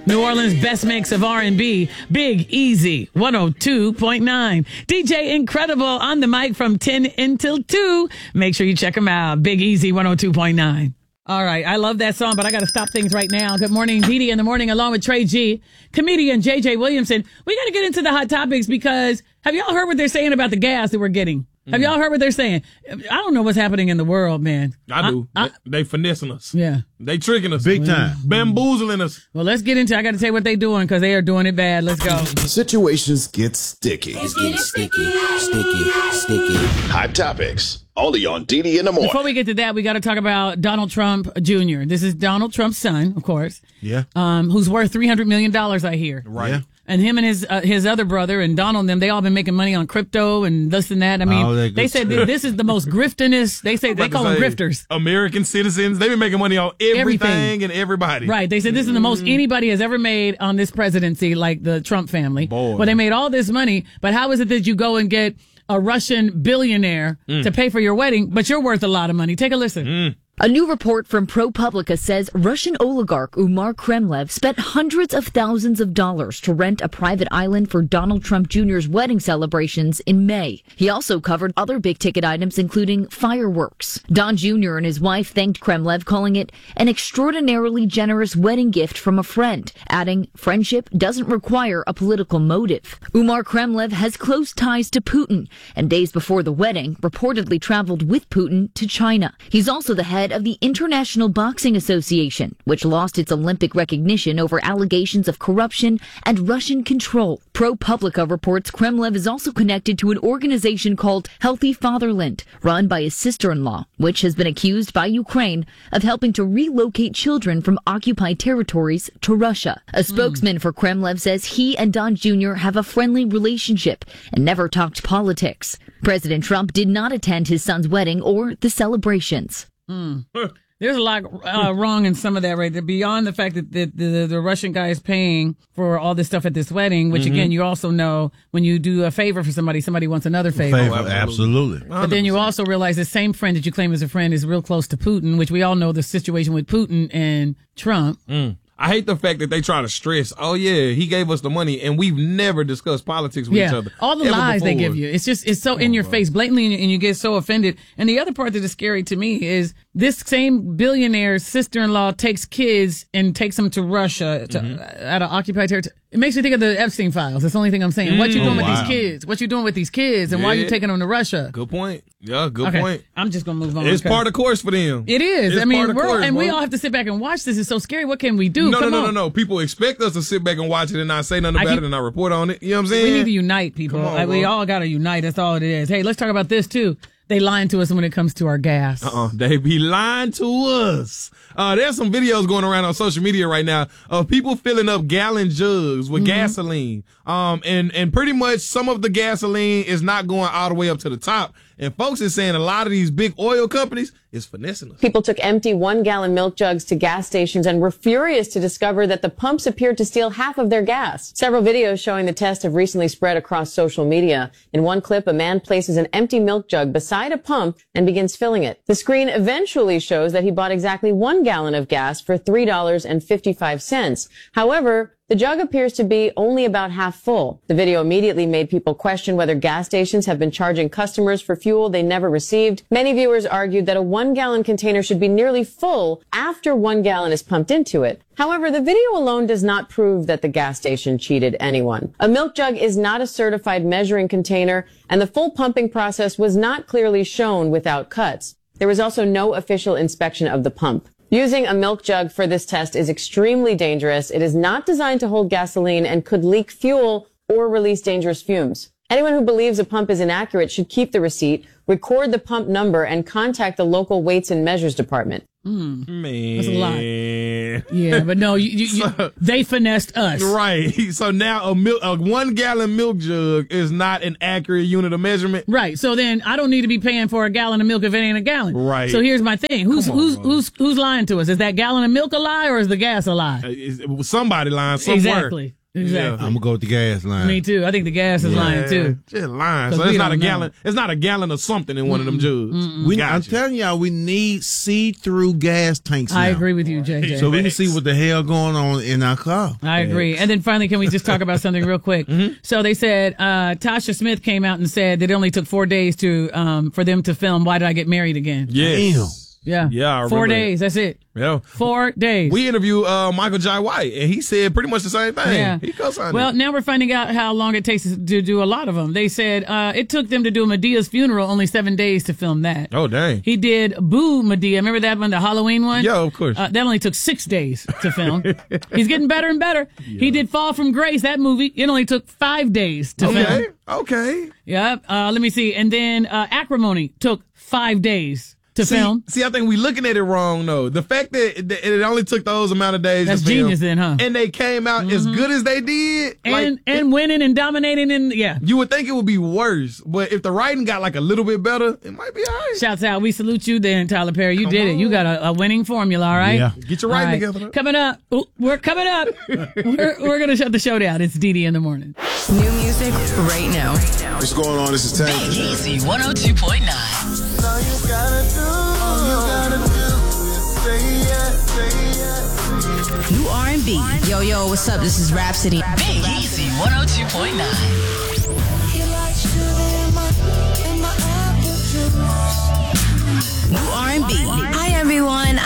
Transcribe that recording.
New Orleans' best mix of R&B, Big Easy, 102.9. DJ Incredible on the mic from 10 until 2. Make sure you check him out. Big Easy, 102.9. All right, I love that song, but I got to stop things right now. Good morning, Dee in the morning, along with Trey G. Comedian J.J. Williamson. We got to get into the hot topics because have y'all heard what they're saying about the gas that we're getting? Have y'all heard what they're saying? I don't know what's happening in the world, man. I do. They finessing us. Yeah. They tricking us. Big time. Bamboozling us. Well, let's get into it. I got to tell you what they're doing because they are doing it bad. Let's go. Situations get sticky. It's getting sticky. Hot topics. Only on Didi in the morning. Before we get to that, we got to talk about Donald Trump Jr. This is Donald Trump's son, of course. Yeah. Who's worth $300 million, I hear. Right. Yeah. And him and his other brother and Donald and them, they all been making money on crypto and this and that. I mean, they said this is the most griftinest. They call them grifters. American citizens. They've been making money on everything and everybody. Right. They said this is the most anybody has ever made on this presidency, like the Trump family. Boy. Well, they made all this money, but how is it that you go and get a Russian billionaire to pay for your wedding, but you're worth a lot of money? Take a listen. A new report from ProPublica says Russian oligarch Umar Kremlev spent hundreds of thousands of dollars to rent a private island for Donald Trump Jr.'s wedding celebrations in May. He also covered other big-ticket items, including fireworks. Don Jr. and his wife thanked Kremlev, calling it an extraordinarily generous wedding gift from a friend, adding, friendship doesn't require a political motive. Umar Kremlev has close ties to Putin, and days before the wedding, reportedly traveled with Putin to China. He's also the head of the International Boxing Association, which lost its Olympic recognition over allegations of corruption and Russian control. ProPublica reports Kremlev is also connected to an organization called Healthy Fatherland, run by his sister-in-law, which has been accused by Ukraine of helping to relocate children from occupied territories to Russia. A spokesman for Kremlev says he and Don Jr. have a friendly relationship and never talked politics. President Trump did not attend his son's wedding or the celebrations. There's a lot wrong in some of that right there. Beyond the fact that the Russian guy is paying for all this stuff at this wedding, which again, you also know when you do a favor for somebody wants another favor. Absolutely. But then you also realize the same friend that you claim is a friend is real close to Putin, which we all know the situation with Putin and Trump. I hate the fact that they try to stress, oh yeah, he gave us the money, and we've never discussed politics with each other. All the lies they give you. It's so in your face, blatantly, and you get so offended. And the other part that is scary to me is this same billionaire's sister-in-law takes kids and takes them to Russia at an occupied territory. It makes me think of the Epstein files. That's the only thing I'm saying. What you doing with these kids? What you doing with these kids? And why are you taking them to Russia? Good point. Yeah, good point. I'm just going to move on. It's part of the course for them. It is. It's part of the course, we all have to sit back and watch this. It's so scary. What can we do? No. People expect us to sit back and watch it and not say nothing about it and not report on it. You know what I'm saying? We need to unite, people. We all got to unite. That's all it is. Hey, let's talk about this, too. They lying to us when it comes to our gas. They be lying to us. There's some videos going around on social media right now of people filling up gallon jugs with gasoline. And pretty much some of the gasoline is not going all the way up to the top. And folks is saying a lot of these big oil companies is finessing us. People took empty 1-gallon milk jugs to gas stations and were furious to discover that the pumps appeared to steal half of their gas. Several videos showing the test have recently spread across social media. In one clip, a man places an empty milk jug beside a pump and begins filling it. The screen eventually shows that he bought exactly 1 gallon of gas for $3.55. However, the jug appears to be only about half full. The video immediately made people question whether gas stations have been charging customers for fuel they never received. Many viewers argued that a 1-gallon container should be nearly full after 1 gallon is pumped into it. However, the video alone does not prove that the gas station cheated anyone. A milk jug is not a certified measuring container, and the full pumping process was not clearly shown without cuts. There was also no official inspection of the pump. Using a milk jug for this test is extremely dangerous. It is not designed to hold gasoline and could leak fuel or release dangerous fumes. Anyone who believes a pump is inaccurate should keep the receipt, record the pump number, and contact the local weights and measures department. Man. That's a lot. Yeah, but no, they finessed us. Right. So now a 1-gallon milk jug is not an accurate unit of measurement. Right. So then I don't need to be paying for a gallon of milk if it ain't a gallon. Right. So here's my thing. Who's lying to us? Is that gallon of milk a lie or is the gas a lie? Somebody lying somewhere. Exactly. Exactly. I'm gonna go with the gas line. Me too. I think the gas is lying too. Just lying. 'Cause So it's we not a don't know. gallon. It's not a gallon of something in one of them jugs. I'm Gotcha. telling y'all, we need see-through gas tanks now. I agree with you, JJ. So we can see what the hell going on in our car. I agree. And then finally, can we just talk about something real quick? So they said Tasha Smith came out and said that it only took 4 days to for them to film Why Did I Get Married Again? Yes. Yeah. Yeah, I 4 remember days. That's it. Yeah. 4 days. We interviewed Michael Jai White, and he said pretty much the same thing. Yeah. He co-signed Well, it. now we're finding out how long it takes to do a lot of them. They said it took them to do Medea's funeral only 7 days to film that. Oh, dang. He did Boo Medea. Remember that one, the Halloween one? Yeah, of course. That only took 6 days to film. He's getting better and better. He did Fall from Grace, that movie. It only took 5 days to film. Okay. Yep. Let me see. And then Acrimony took 5 days to film. See, I think we looking at it wrong, though. The fact that it only took those amount of days That's to film, genius then, huh? and they came out as good as they did. And winning and dominating and yeah. You would think it would be worse, but if the writing got like a little bit better, it might be all right. Shouts out. We salute you then, Tyler Perry. You did it. You got a winning formula, all right? Yeah. Get your writing All right. together. Coming up. Ooh, we're coming up. we're going to shut the show down. It's Dee in the morning. New music right now. What's going on? This is Tank. Easy 102.9. New R&B. Yo, what's up? This is Rhapsody. Big Easy 102.9.